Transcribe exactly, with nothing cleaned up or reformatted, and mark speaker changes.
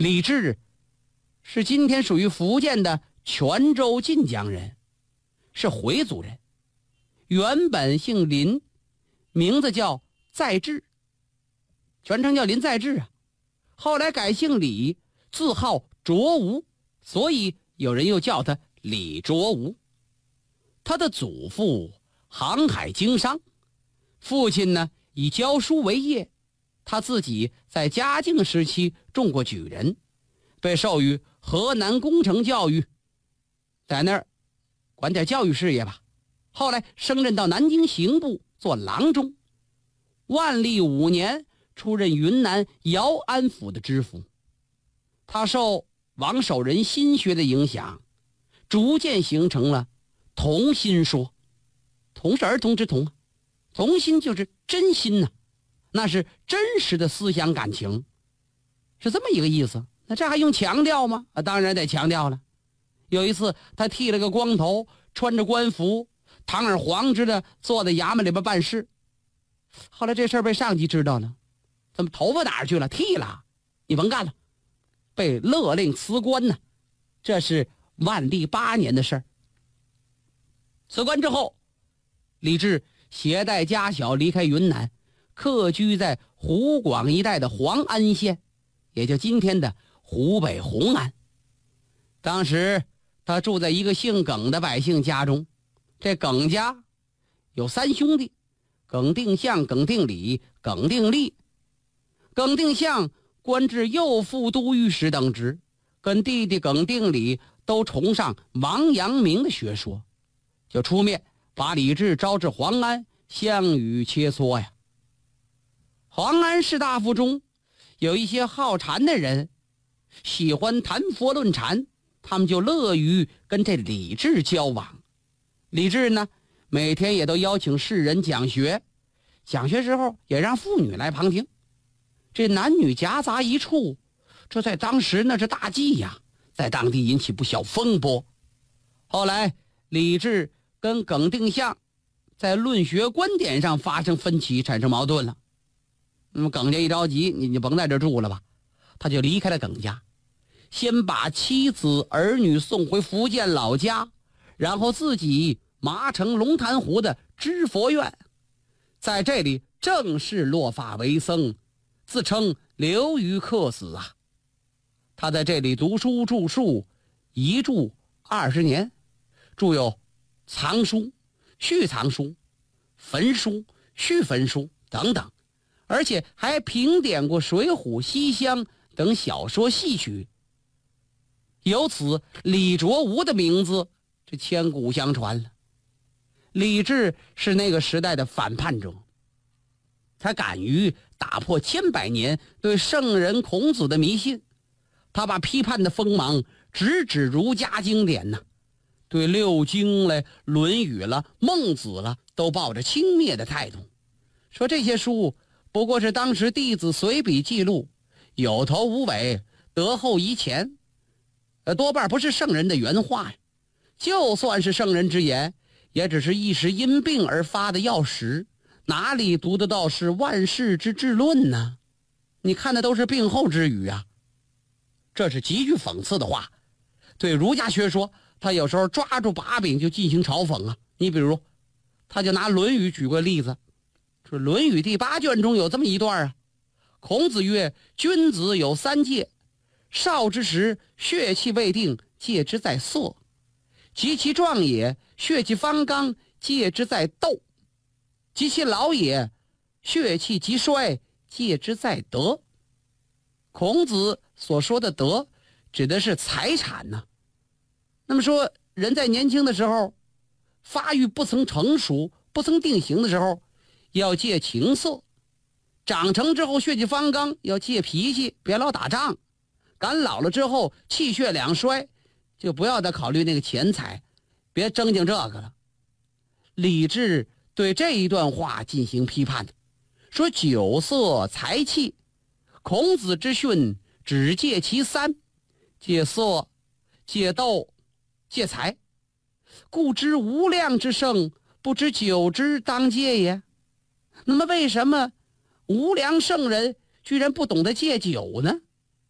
Speaker 1: 李治是今天属于福建的泉州晋江人，是回族人，原本姓林，名字叫在志，全称叫林在志啊。后来改姓李，字号卓吾，所以有人又叫他李卓吾。他的祖父航海经商，父亲呢以教书为业，他自己在嘉靖时期中过举人，被授予河南工程教育，在那儿管点教育事业吧。后来升任到南京刑部做郎中，万历五年出任云南姚安府的知府。他受王守仁心学的影响，逐渐形成了同心说。同是儿童之同，同心就是真心呐、啊，那是真实的思想感情，是这么一个意思。那这还用强调吗？啊，当然得强调了。有一次他剃了个光头，穿着官服，堂而皇之的坐在衙门里边办事。后来这事儿被上级知道了，怎么头发哪儿去了？剃了，你甭干了，被勒令辞官呢。这是万历八年的事儿。辞官之后，李治携带家小离开云南，客居在湖广一带的黄安县，也就今天的湖北红安。当时他住在一个姓耿的百姓家中，这耿家有三兄弟，耿定向、耿定礼、耿定立。耿定向官至右副都御史等职，跟弟弟耿定礼都崇尚王阳明的学说，就出面把李治招至黄安，相与切磋呀。黄安士大夫中有一些好禅的人，喜欢谈佛论禅，他们就乐于跟这李治交往。李治呢，每天也都邀请士人讲学，讲学时候也让妇女来旁听。这男女夹杂一处，这在当时那是大忌呀，在当地引起不小风波。后来李治跟耿定向在论学观点上发生分歧，产生矛盾了。那么耿家一着急，你就甭在这住了吧，他就离开了耿家，先把妻子儿女送回福建老家，然后自己麻城龙潭湖的知佛院，在这里正式落发为僧，自称流于客死啊。他在这里读书著述，一著二十年，著有藏书、续藏书、焚书、续焚书等等，而且还评点过《水浒》《西厢》等小说戏曲。由此李卓吾的名字这千古相传了。李治是那个时代的反叛者，他敢于打破千百年对圣人孔子的迷信，他把批判的锋芒直指儒家经典呢，对六经了、论语了、孟子了都抱着轻蔑的态度，说这些书不过是当时弟子随笔记录，有头无尾，得后遗前，呃，多半不是圣人的原话呀。就算是圣人之言，也只是一时因病而发的药食，哪里读得到是万世之治论呢？你看的都是病后之语啊。这是极具讽刺的话。对儒家学说，他有时候抓住把柄就进行嘲讽啊。你比如，他就拿《论语》举个例子，说《论语》第八卷中有这么一段啊。孔子曰：君子有三戒，少之时血气未定，戒之在色；及其壮也，血气方刚，戒之在斗；及其老也，血气极衰，戒之在德。孔子所说的德指的是财产呢、啊。那么说人在年轻的时候发育不曾成熟，不曾定型的时候要戒情色，长成之后血气方刚要戒脾气，别老打仗，赶老了之后气血两衰，就不要再考虑那个钱财，别争竞这个了。李治对这一段话进行批判，说酒色财气，孔子之训只戒其三，戒色、戒斗、戒财，故知无量之圣，不知酒之当戒也。那么为什么无良圣人居然不懂得戒酒呢？